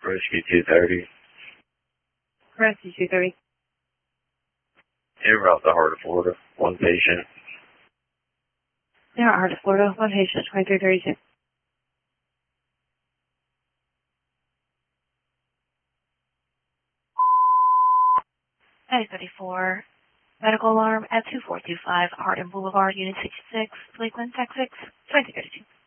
Rescue 230. Rescue 230. En route to Heart of Florida. One patient. Yeah, Heart of Florida. One patient, 2332. A34. Medical alarm at 2425 Hardin Boulevard, Unit 66, Lakeland, Texas, 2032.